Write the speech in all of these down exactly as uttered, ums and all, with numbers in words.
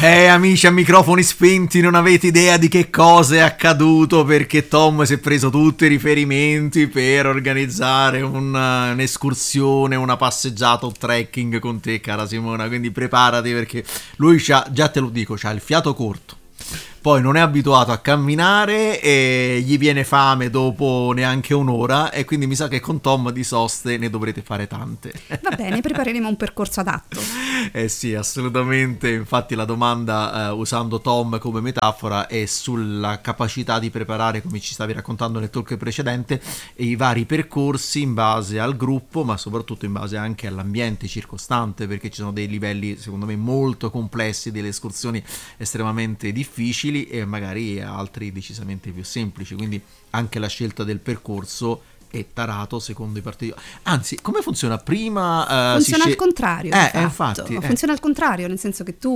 Eh, amici a microfoni spenti, non avete idea di che cosa è accaduto, perché Tom si è preso tutti i riferimenti per organizzare una, un'escursione, una passeggiata o trekking con te, cara Simona, quindi preparati, perché lui c'ha, già te lo dico, c'ha il fiato corto. Poi non è abituato a camminare e gli viene fame dopo neanche un'ora, e quindi mi sa che con Tom di soste ne dovrete fare tante. Va bene, prepareremo un percorso adatto. Eh sì, assolutamente. Infatti la domanda, eh, usando Tom come metafora, è sulla capacità di preparare, come ci stavi raccontando nel talk precedente, i vari percorsi in base al gruppo, ma soprattutto in base anche all'ambiente circostante, perché ci sono dei livelli secondo me molto complessi, delle escursioni estremamente difficili e magari altri decisamente più semplici, quindi anche la scelta del percorso è tarato secondo i particolari. Anzi, come funziona? Prima uh, funziona si al contrario, eh, infatti. infatti eh. funziona al contrario, nel senso che tu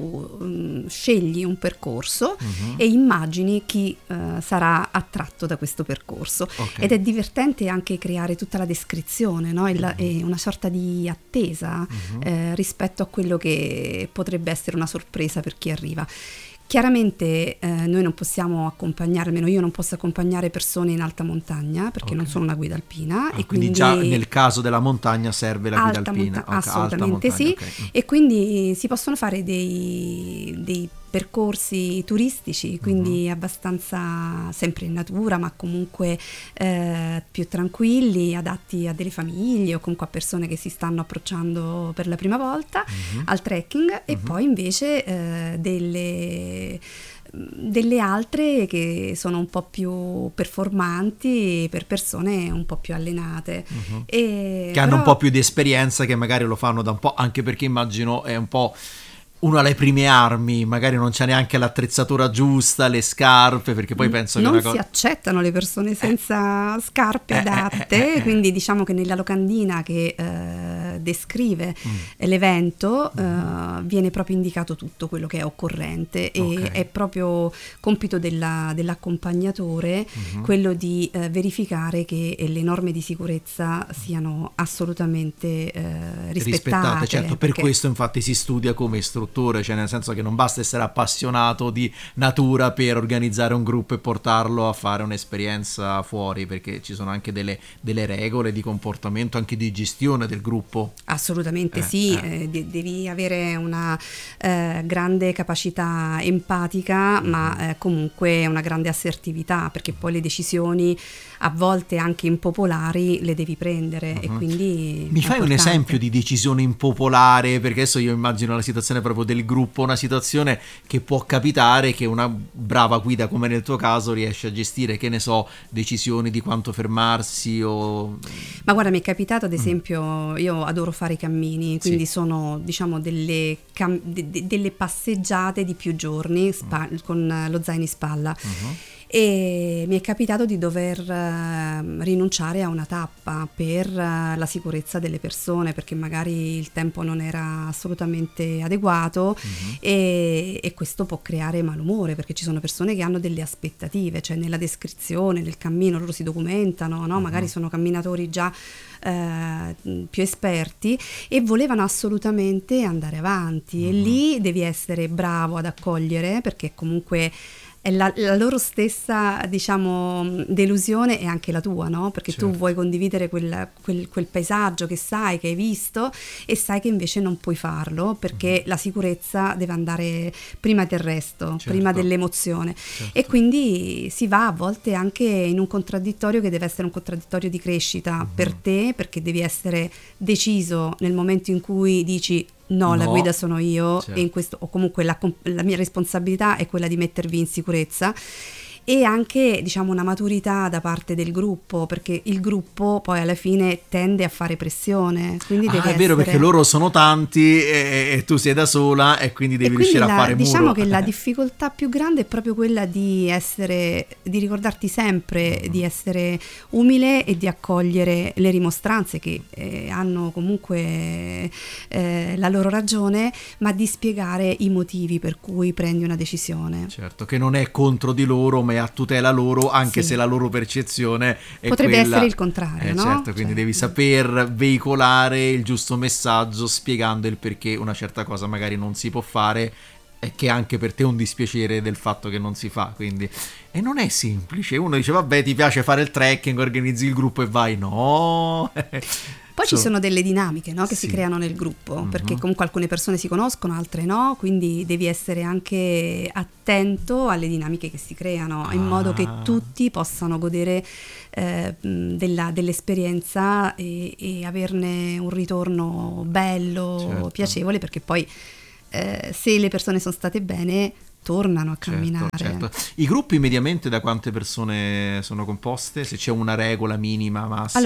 um, scegli un percorso uh-huh. e immagini chi uh, sarà attratto da questo percorso, okay. Ed è divertente anche creare tutta la descrizione, no? E, la, uh-huh. e una sorta di attesa uh-huh. eh, rispetto a quello che potrebbe essere una sorpresa per chi arriva. Chiaramente eh, noi non possiamo accompagnare, almeno io non posso accompagnare persone in alta montagna perché okay. non sono una guida alpina. Ah, e quindi, quindi già nel caso della montagna serve la guida alpina. Monta- okay, assolutamente alta montagna, sì, okay. E quindi si possono fare dei, dei percorsi turistici, quindi uh-huh. abbastanza sempre in natura, ma comunque eh, più tranquilli, adatti a delle famiglie o comunque a persone che si stanno approcciando per la prima volta uh-huh. al trekking, uh-huh. e poi invece eh, delle delle altre che sono un po' più performanti per persone un po' più allenate uh-huh. e che hanno però... un po' più di esperienza, che magari lo fanno da un po', anche perché immagino è un po' uno alle prime armi, magari non c'è neanche l'attrezzatura giusta, le scarpe, perché poi penso non che si cosa... accettano le persone senza scarpe eh, adatte, eh, eh, eh. quindi diciamo che nella locandina che eh, descrive mm. l'evento mm. eh, viene proprio indicato tutto quello che è occorrente, e okay. è proprio compito della, dell'accompagnatore mm-hmm. quello di eh, verificare che le norme di sicurezza siano assolutamente eh, rispettate. rispettate. Certo, per perché... questo infatti si studia come istruttore, cioè nel senso che non basta essere appassionato di natura per organizzare un gruppo e portarlo a fare un'esperienza fuori, perché ci sono anche delle, delle regole di comportamento, anche di gestione del gruppo. Assolutamente eh, sì, eh. Eh, de- devi avere una eh, grande capacità empatica, mm-hmm. ma eh, comunque una grande assertività, perché poi le decisioni a volte anche impopolari le devi prendere, uh-huh. e quindi mi fai importante. Un esempio di decisione impopolare, perché adesso io immagino la situazione proprio del gruppo, una situazione che può capitare che una brava guida come nel tuo caso riesce a gestire, che ne so, decisioni di quanto fermarsi o... Ma guarda, mi è capitato ad esempio, mm. io adoro fare i cammini, quindi sì. sono diciamo delle, cam- de- de- delle passeggiate di più giorni spa- mm. con lo zaino in spalla. Uh-huh. E mi è capitato di dover uh, rinunciare a una tappa per uh, la sicurezza delle persone, perché magari il tempo non era assolutamente adeguato, uh-huh. e, e questo può creare malumore, perché ci sono persone che hanno delle aspettative, cioè nella descrizione del cammino loro si documentano, no? Uh-huh. Magari sono camminatori già Uh, più esperti e volevano assolutamente andare avanti, uh-huh. e lì devi essere bravo ad accogliere, perché comunque è la, la loro stessa, diciamo, delusione è anche la tua, no? Perché certo. tu vuoi condividere quel, quel, quel paesaggio che sai, che hai visto, e sai che invece non puoi farlo, perché mm. la sicurezza deve andare prima del resto, certo. prima dell'emozione. Certo. E quindi si va a volte anche in un contraddittorio che deve essere un contraddittorio di crescita mm-hmm. per te, perché devi essere deciso nel momento in cui dici no, no, la guida sono io, certo. e in questo, o comunque la, la mia responsabilità è quella di mettervi in sicurezza, e anche diciamo una maturità da parte del gruppo, perché il gruppo poi alla fine tende a fare pressione, quindi ah, deve è vero essere... perché loro sono tanti e, e tu sei da sola, e quindi devi e quindi riuscire la, a fare diciamo muro. che la difficoltà più grande è proprio quella di essere, di ricordarti sempre mm. di essere umile e di accogliere le rimostranze che eh, hanno comunque eh, la loro ragione, ma di spiegare i motivi per cui prendi una decisione. Certo, che non è contro di loro, ma è a tutela loro, anche sì. se la loro percezione è potrebbe quella... essere il contrario, eh, no? certo, quindi cioè, devi saper veicolare il giusto messaggio, spiegando il perché una certa cosa magari non si può fare, e che anche per te è un dispiacere del fatto che non si fa, quindi e non è semplice. Uno dice vabbè, ti piace fare il trekking, organizzi il gruppo e vai, no. Poi ci sono delle dinamiche, no, che sì. si creano nel gruppo, Mm-hmm. perché comunque alcune persone si conoscono, altre no, quindi devi essere anche attento alle dinamiche che si creano, ah. in modo che tutti possano godere eh, della, dell'esperienza e, e averne un ritorno bello, certo. piacevole, perché poi eh, se le persone sono state bene tornano a camminare. Certo, certo. I gruppi mediamente da quante persone sono composte? Se c'è una regola minima, massima?